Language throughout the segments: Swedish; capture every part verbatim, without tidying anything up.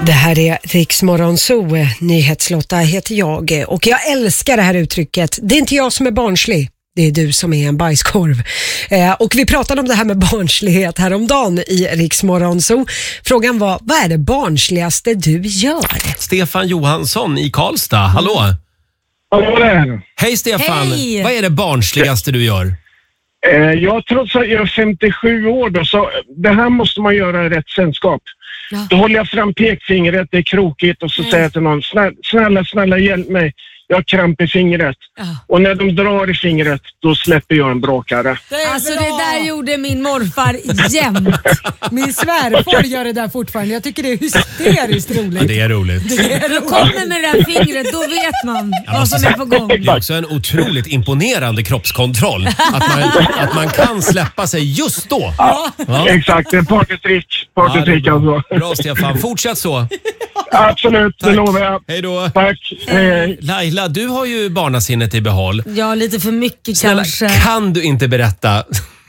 Det här är Riks Morgonzoo, Nyhetslotta heter jag och jag älskar det här uttrycket. Det är inte jag som är barnslig, det är du som är en bajskorv. Eh, och vi pratade om det här med barnslighet häromdagen i Riks Morgonzoo. Frågan var, vad är det barnsligaste du gör? Stefan Johansson i Karlstad, hallå? Hallå där. Hej Stefan, Hej. Vad är det barnsligaste du gör? Eh, jag trots att jag är femtiosju år då, så det här måste man göra i rätt sällskap. Ja. Då håller jag fram pekfingret, det är krokigt och så Nej. säger jag till någon, snälla, snälla, snälla hjälp mig. Jag har kramp i fingret. Ja. Och när de drar i fingret, då släpper jag en bråkare. Alltså det där gjorde min morfar jämt. Min svärfar gör det där fortfarande. Jag tycker det är hysteriskt roligt. Ja, det är roligt. Då kommer med det där fingret, då vet man vad som är på gång. Det är också en otroligt imponerande kroppskontroll. Att man, att man kan släppa sig just då. Ja. Exakt, det är partytrick. Partytrick Ja, alltså. bra Stefan, fortsätt så. Absolut, det Tack. lovar jag. Hej då. Tack. Hej. Laila, du har ju barnasinnet i behåll. Ja, lite för mycket Snälla, kanske. kan du inte berätta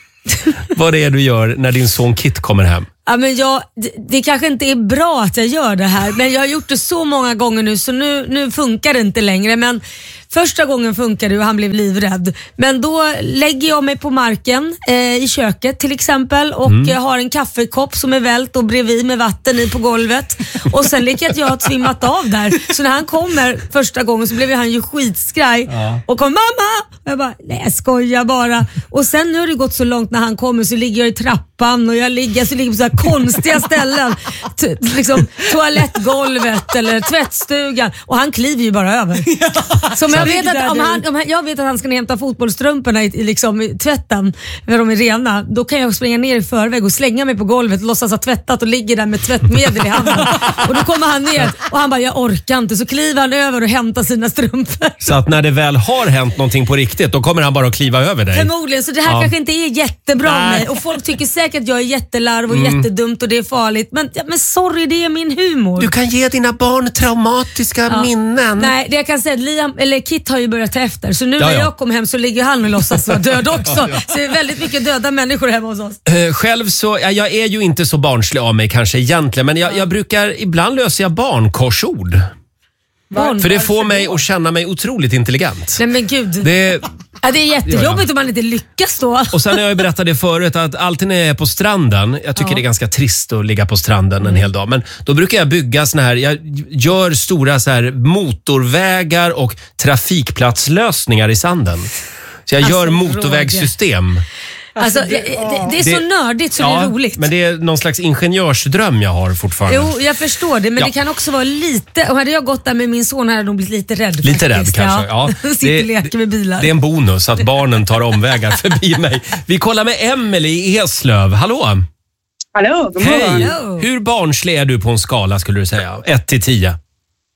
vad det är du gör när din son Kit kommer hem? Ja, men jag, det, det kanske inte är bra att jag gör det här, men jag har gjort det så många gånger nu så nu, nu funkar det inte längre. Men första gången funkade det och han blev livrädd. Men då lägger jag mig på marken eh, i köket till exempel och mm. jag har en kaffekopp som är vält och bredvid med vatten i på golvet. Och sen leker jag att jag har svimmat av där. Så när han kommer första gången så blev han ju skitskraj ja. och kom mamma! Och jag bara, nej jag skojar bara. Och sen nu har det gått så långt när han kommer så ligger jag i trappan och jag ligger, så ligger på så här konstiga ställen. T- liksom toalettgolvet eller tvättstugan. Och han kliver ju bara över. Ja. Som jag vet att om han, om han, jag vet att han ska hämta fotbollstrumporna i, i, liksom, i tvätten när de är rena. Då kan jag springa ner i förväg och slänga mig på golvet och låtsas ha tvättat och ligger där med tvättmedel i handen. Och då kommer han ner och han bara, jag orkar inte. Så kliver han över och hämtar sina strumpor. Så att när det väl har hänt någonting på riktigt, då kommer han bara att kliva över dig. Förmodligen, så det här ja. kanske inte är jättebra Nej. med mig. Och folk tycker säkert att jag är jättelarv och Mm. jättedumt och det är farligt. Men, ja, men sorry, det är min humor. Du kan ge dina barn traumatiska ja. minnen. Nej, det jag kan säga att Liam, eller Kit har ju börjat ta efter. Så nu ja, när ja. jag kom hem så ligger han och låtsas vara död också. ja, ja. Så det är väldigt mycket döda människor hemma hos oss. Uh, själv så, ja, jag är ju inte så barnslig av mig kanske egentligen. Men jag, jag brukar, ibland löser jag barnkorsord. Barn, För det får mig att känna mig otroligt intelligent. Nej men gud. Det, ja, det är jättejobbigt ja, ja. om man inte lyckas då. Och sen har jag ju berättat det förut att alltid när jag är på stranden, jag tycker ja. det är ganska trist att ligga på stranden mm. en hel dag, men då brukar jag bygga såna här, jag gör stora så här motorvägar och trafikplatslösningar i sanden. Så jag alltså, gör motorvägssystem. Alltså, det, det, det är så det, nördigt så ja, det är roligt. Men det är någon slags ingenjörsdröm jag har fortfarande. Jo, jag förstår det. Men ja. det kan också vara lite... Och hade jag gått där med min son hade jag nog blivit lite rädd. Lite faktiskt. rädd kanske, ja. ja. Sitter och leker med bilar. Det är en bonus att barnen tar omvägar förbi mig. Vi kollar med Emily i Eslöv. Hallå! Hallå, god morgon. Hej! Hello. Hur barnslig är du på en skala skulle du säga? ett till tio? Eh,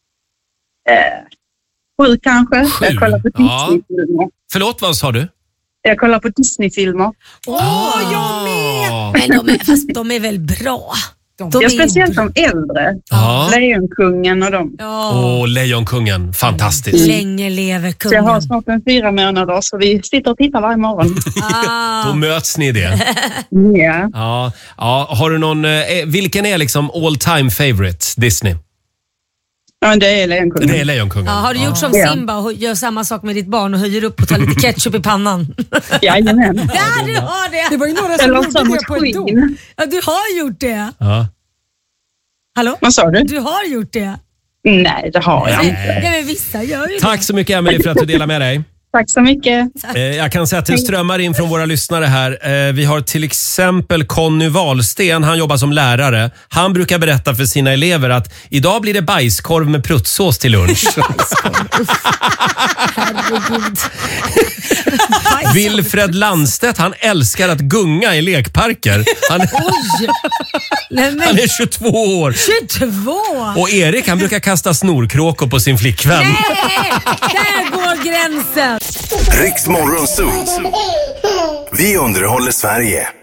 sju kanske. Sju? Jag kollar på Disney-filmer. Ja. Förlåt, vad sa du? Jag kollar på Disney-filmer. Åh, oh, jag med! Men de är, fast de är väl bra? De jag är speciellt de äldre. Ja. Lejonkungen och dem. Ja. Åh, Lejonkungen. Fantastiskt. Länge lever kungen. Så jag har snart en fyra månader så vi sitter och tittar varje morgon. Ah. Då möts ni i det. Ja. Ja. Ja. Har du någon, eh, vilken är liksom all time favorite Disney? Ja, det är Lejonkungen. Det är Lejonkungen. Ja, har du gjort som Simba och gör samma sak med ditt barn och höjer upp och tar lite ketchup i pannan? Jajamän. Ja, du har det! Det var ju några som gjorde det på ett dop. Ja, du har gjort det. Ja. Hallå? Vad sa du? Du har gjort det. Nej, det har jag inte. Ja, men vissa gör ju det. Tack så mycket Emily för att du delar med dig. Tack så mycket. Eh, jag kan säga att det strömmar in från våra lyssnare här. Eh, vi har till exempel Conny Wahlsten, han jobbar som lärare. Han brukar berätta för sina elever att idag blir det bajskorv med pruttsås till lunch. Herregud. Wilfred Landstedt, han älskar att gunga i lekparker. Han, Nej, men... han är tjugotvå år. tjugotvå? Och Erik, han brukar kasta snorkråkor på sin flickvän. Nej, där går gränsen. Riks Morgonzoo. Vi underhåller Sverige.